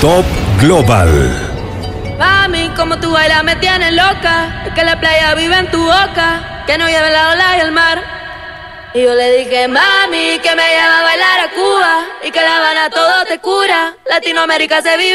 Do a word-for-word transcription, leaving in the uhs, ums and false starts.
Top Global. Mami, como tú bailas me tienes loca. Es que la playa vive en tu boca, que no lleve la ola y el mar. Y yo le dije, mami, que me lleva a bailar a Cuba y que La Habana todo te cura. Latinoamérica se vive